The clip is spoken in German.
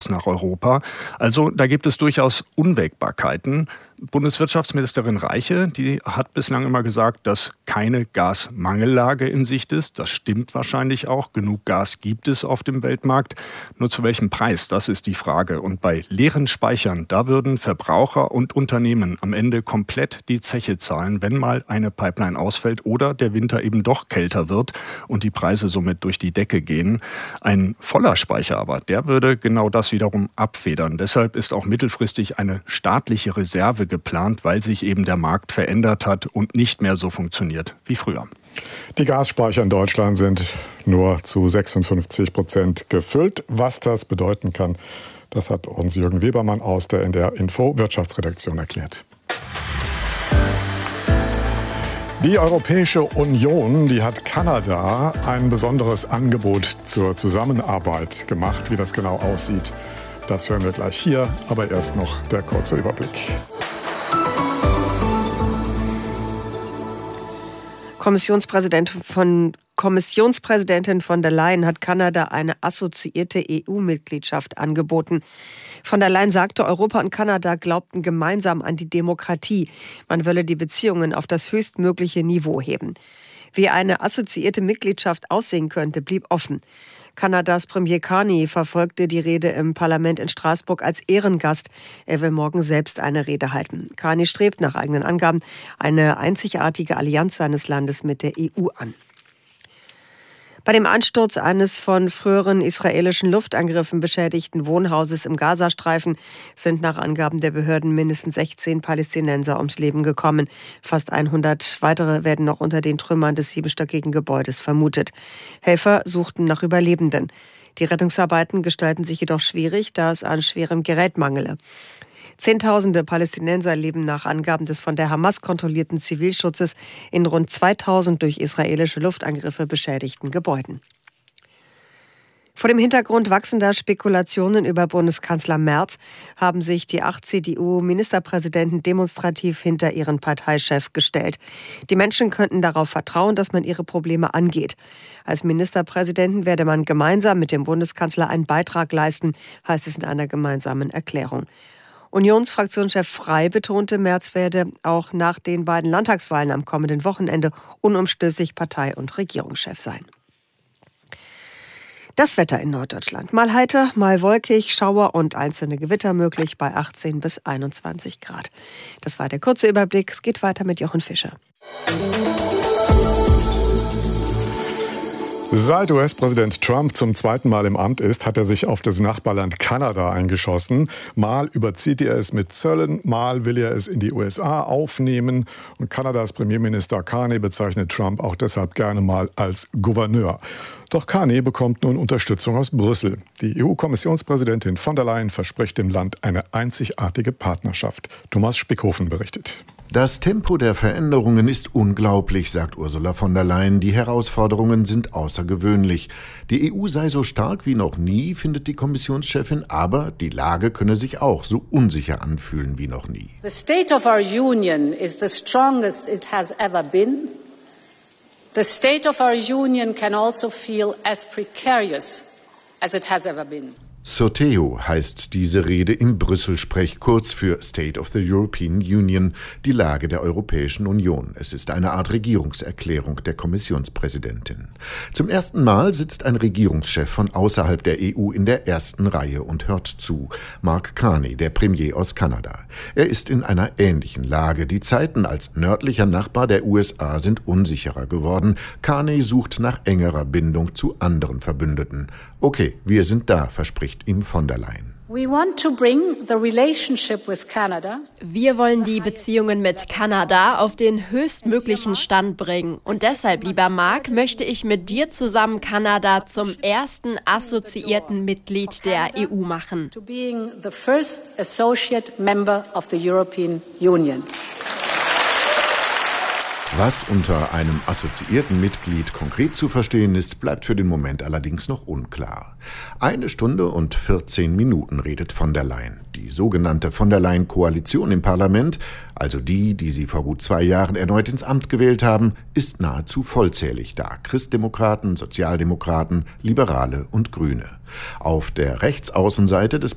bis nach Europa. Also da gibt es durchaus Unwägbarkeiten. Bundeswirtschaftsministerin Reiche, die hat bislang immer gesagt, dass keine Gasmangellage in Sicht ist. Das stimmt wahrscheinlich auch. Genug Gas gibt es auf dem Weltmarkt. Nur zu welchem Preis? Das ist die Frage. Und bei leeren Speichern, da würden Verbraucher und Unternehmen am Ende komplett die Zeche zahlen, wenn mal eine Pipeline ausfällt oder der Winter eben doch kälter wird und die Preise somit durch die Decke gehen. Ein voller Speicher aber, der würde genau das wiederum abfedern. Deshalb ist auch mittelfristig eine staatliche Reserve geplant, weil sich eben der Markt verändert hat und nicht mehr so funktioniert wie früher. Die Gasspeicher in Deutschland sind nur zu 56% gefüllt. Was das bedeuten kann, das hat uns Jürgen Webermann aus der NDR Info Wirtschaftsredaktion erklärt. Die Europäische Union, die hat Kanada ein besonderes Angebot zur Zusammenarbeit gemacht. Wie das genau aussieht, das hören wir gleich hier. Aber erst noch der kurze Überblick. Kommissionspräsidentin von der Leyen hat Kanada eine assoziierte EU-Mitgliedschaft angeboten. Von der Leyen sagte, Europa und Kanada glaubten gemeinsam an die Demokratie. Man wolle die Beziehungen auf das höchstmögliche Niveau heben. Wie eine assoziierte Mitgliedschaft aussehen könnte, blieb offen. Kanadas Premier Carney verfolgte die Rede im Parlament in Straßburg als Ehrengast. Er will morgen selbst eine Rede halten. Carney strebt nach eigenen Angaben eine einzigartige Allianz seines Landes mit der EU an. Bei dem Einsturz eines von früheren israelischen Luftangriffen beschädigten Wohnhauses im Gazastreifen sind nach Angaben der Behörden mindestens 16 Palästinenser ums Leben gekommen. Fast 100 weitere werden noch unter den Trümmern des 7stöckigen Gebäudes vermutet. Helfer suchten nach Überlebenden. Die Rettungsarbeiten gestalten sich jedoch schwierig, da es an schwerem Gerät mangele. Zehntausende Palästinenser leben nach Angaben des von der Hamas kontrollierten Zivilschutzes in rund 2000 durch israelische Luftangriffe beschädigten Gebäuden. Vor dem Hintergrund wachsender Spekulationen über Bundeskanzler Merz haben sich die 8 CDU-Ministerpräsidenten demonstrativ hinter ihren Parteichef gestellt. Die Menschen könnten darauf vertrauen, dass man ihre Probleme angeht. Als Ministerpräsidenten werde man gemeinsam mit dem Bundeskanzler einen Beitrag leisten, heißt es in einer gemeinsamen Erklärung. Unionsfraktionschef Frey betonte, Merz werde auch nach den beiden Landtagswahlen am kommenden Wochenende unumstößlich Partei- und Regierungschef sein. Das Wetter in Norddeutschland. Mal heiter, mal wolkig, Schauer und einzelne Gewitter möglich bei 18 bis 21 Grad. Das war der kurze Überblick. Es geht weiter mit Jochen Fischer. Seit US-Präsident Trump zum zweiten Mal im Amt ist, hat er sich auf das Nachbarland Kanada eingeschossen. Mal überzieht er es mit Zöllen, mal will er es in die USA aufnehmen. Und Kanadas Premierminister Carney bezeichnet Trump auch deshalb gerne mal als Gouverneur. Doch Carney bekommt nun Unterstützung aus Brüssel. Die EU-Kommissionspräsidentin von der Leyen verspricht dem Land eine einzigartige Partnerschaft. Thomas Spickhofen berichtet. Das Tempo der Veränderungen ist unglaublich, sagt Ursula von der Leyen. Die Herausforderungen sind außergewöhnlich. Die EU sei so stark wie noch nie, findet die Kommissionschefin, aber die Lage könne sich auch so unsicher anfühlen wie noch nie. The state of our union is the strongest it has ever been. The state of our union can also feel as precarious as it has ever been. Sorteo heißt diese Rede im Brüssel-Sprech, kurz für State of the European Union, die Lage der Europäischen Union. Es ist eine Art Regierungserklärung der Kommissionspräsidentin. Zum ersten Mal sitzt ein Regierungschef von außerhalb der EU in der ersten Reihe und hört zu. Mark Carney, der Premier aus Kanada. Er ist in einer ähnlichen Lage. Die Zeiten als nördlicher Nachbar der USA sind unsicherer geworden. Carney sucht nach engerer Bindung zu anderen Verbündeten. Okay, wir sind da, verspricht ihm von der Leyen. Wir wollen die Beziehungen mit Kanada auf den höchstmöglichen Stand bringen. Und deshalb, lieber Mark, möchte ich mit dir zusammen Kanada zum ersten assoziierten Mitglied der EU machen. Was unter einem assoziierten Mitglied konkret zu verstehen ist, bleibt für den Moment allerdings noch unklar. 1 Stunde und 14 Minuten redet von der Leyen. Die sogenannte von der Leyen-Koalition im Parlament, also die sie vor gut 2 Jahren erneut ins Amt gewählt haben, ist nahezu vollzählig da. Christdemokraten, Sozialdemokraten, Liberale und Grüne. Auf der Rechtsaußenseite des